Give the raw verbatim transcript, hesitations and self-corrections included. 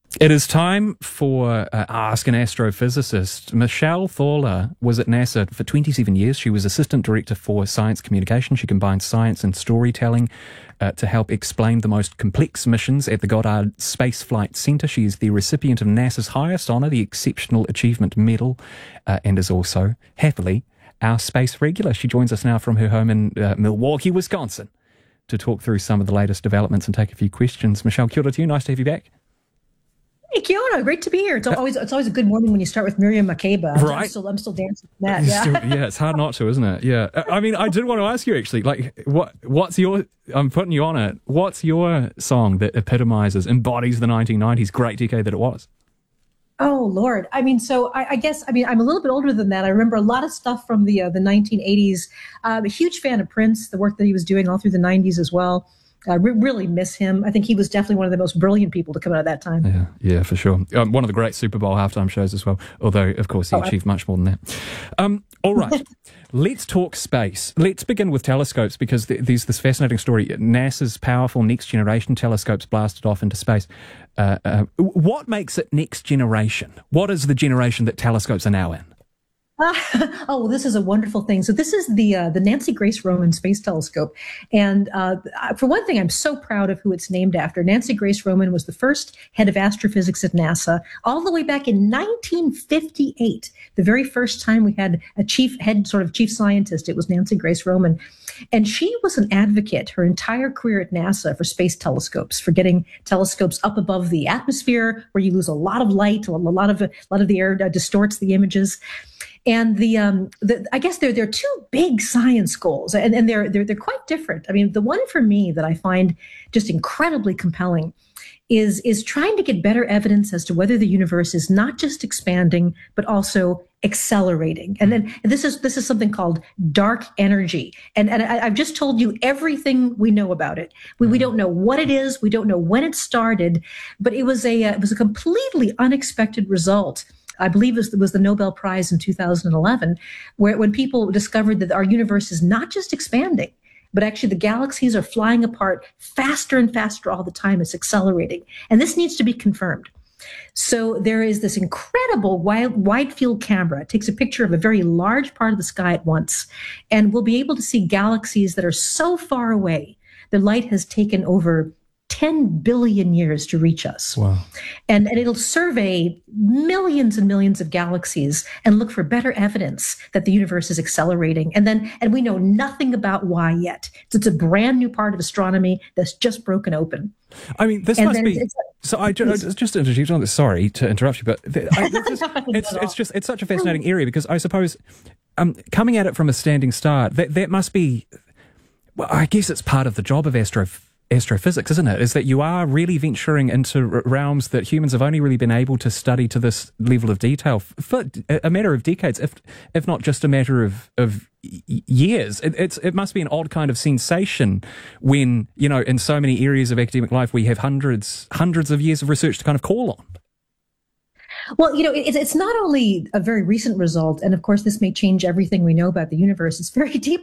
It is time for uh, Ask an Astrophysicist. Michelle Thaller was at NASA for twenty-seven years. She was Assistant Director for Science Communication. She combined science and storytelling uh, to help explain the most complex missions at the Goddard Space Flight Center. She is the recipient of NASA's highest honor, the Exceptional Achievement Medal, uh, and is also, happily, our space regular. She joins us now from her home in uh, Milwaukee, Wisconsin, to talk through some of the latest developments and take a few questions. Michelle, kia ora to you. Nice to have you back. Hey, kia ora. Great to be here. It's always it's always a good morning when you start with Miriam Makeba. Right. I'm still, I'm still dancing with that. Yeah. Still, yeah, it's hard not to, isn't it? Yeah. I mean, I did want to ask you actually, like, what what's your, I'm putting you on it, what's your song that epitomizes, embodies the nineteen nineties, great decade that it was? Oh, Lord. I mean, so I, I guess, I mean, I'm a little bit older than that. I remember a lot of stuff from the uh, the nineteen eighties. I'm a huge fan of Prince, the work that he was doing all through the nineties as well. I re- really miss him. I think he was definitely one of the most brilliant people to come out of that time. Yeah, yeah, for sure. Um, one of the great Super Bowl halftime shows as well, although, of course, he oh, achieved much more than that. Um, all right, let's talk space. Let's begin with telescopes because th- there's this fascinating story. NASA's powerful next generation telescopes blasted off into space. Uh, uh, what makes it next generation? What is the generation that telescopes are now in? Uh, oh, well, this is a wonderful thing. So this is the uh, the Nancy Grace Roman Space Telescope. And uh, for one thing, I'm so proud of who it's named after. Nancy Grace Roman was the first head of astrophysics at NASA all the way back in nineteen fifty-eight. The very first time we had a chief head, sort of chief scientist, it was Nancy Grace Roman. And she was an advocate her entire career at NASA for space telescopes, for getting telescopes up above the atmosphere where you lose a lot of light, a lot of, a lot of the air distorts the images. And the, um, the I guess there there are two big science goals, and, and they're they're they're quite different. I mean, the one for me that I find just incredibly compelling is is trying to get better evidence as to whether the universe is not just expanding but also accelerating. And then and this is this is something called dark energy. And and I, I've just told you everything we know about it. We we don't know what it is. We don't know when it started, but it was a uh, it was a completely unexpected result. I believe it was the Nobel Prize in two thousand eleven, where when people discovered that our universe is not just expanding, but actually the galaxies are flying apart faster and faster all the time. It's accelerating. And this needs to be confirmed. So there is this incredible wide, wide field camera. It takes a picture of a very large part of the sky at once, and we'll be able to see galaxies that are so far away. The light has taken over ten billion years to reach us. Wow. And, and it'll survey millions and millions of galaxies and look for better evidence that the universe is accelerating. And then, and we know nothing about why yet. So it's a brand new part of astronomy that's just broken open. I mean, this and must be. It's, so I just, just to interject on this. Sorry to interrupt you, but the, I, it's, just, it's, it's just it's such a fascinating area because I suppose um, coming at it from a standing start, that that must be. Well, I guess it's part of the job of astro. astrophysics, isn't it? Is that you are really venturing into r- realms that humans have only really been able to study to this level of detail for a matter of decades, if if not just a matter of of years. It, it's it must be an odd kind of sensation when, you know, in so many areas of academic life we have hundreds hundreds of years of research to kind of call on. Well, you know, it's it's not only a very recent result, and of course this may change everything we know about the universe. It's very deep.